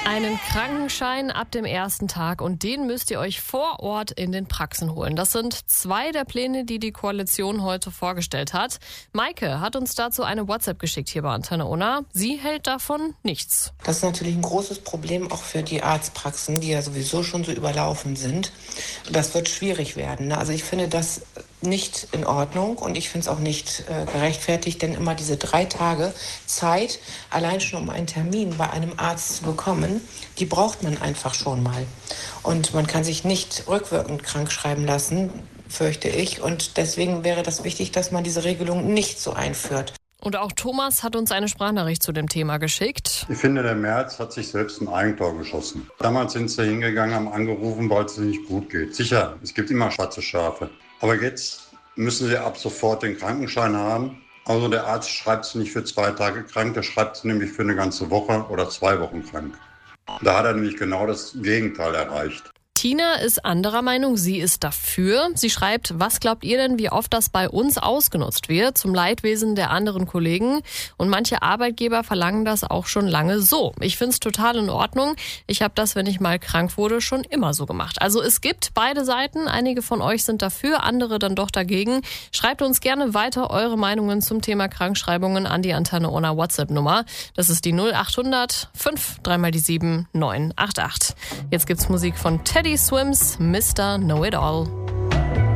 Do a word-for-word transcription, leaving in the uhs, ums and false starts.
Einen Krankenschein ab dem ersten Tag und den müsst ihr euch vor Ort in den Praxen holen. Das sind zwei der Pläne, die die Koalition heute vorgestellt hat. Maike hat uns dazu eine WhatsApp geschickt hier bei Antenne Unna. Sie hält davon nichts. Das ist natürlich ein großes Problem auch für die Arztpraxen, die ja sowieso schon so überlaufen sind. Das wird schwierig werden. Also ich finde das nicht in Ordnung und ich finde es auch nicht äh, gerechtfertigt, denn immer diese drei Tage Zeit, allein schon um einen Termin bei einem Arzt zu bekommen, die braucht man einfach schon mal. Und man kann sich nicht rückwirkend krank schreiben lassen, fürchte ich. Und deswegen wäre das wichtig, dass man diese Regelung nicht so einführt. Und auch Thomas hat uns eine Sprachnachricht zu dem Thema geschickt. Ich finde, der Merz hat sich selbst ein Eigentor geschossen. Damals sind sie hingegangen, haben angerufen, weil es nicht gut geht. Sicher, es gibt immer schwarze Schafe. Aber jetzt müssen sie ab sofort den Krankenschein haben. Also der Arzt schreibt sie nicht für zwei Tage krank, der schreibt sie nämlich für eine ganze Woche oder zwei Wochen krank. Da hat er nämlich genau das Gegenteil erreicht. Tina ist anderer Meinung, sie ist dafür. Sie schreibt, was glaubt ihr denn, wie oft das bei uns ausgenutzt wird, zum Leidwesen der anderen Kollegen? Und manche Arbeitgeber verlangen das auch schon lange so. Ich finde es total in Ordnung. Ich habe das, wenn ich mal krank wurde, schon immer so gemacht. Also es gibt beide Seiten. Einige von euch sind dafür, andere dann doch dagegen. Schreibt uns gerne weiter eure Meinungen zum Thema Krankschreibungen an die Antenne Unna WhatsApp-Nummer. Das ist die null acht hundert fünf dreimal die sieben neun acht acht. Jetzt gibt's Musik von Teddy Swims, Mister Know It All.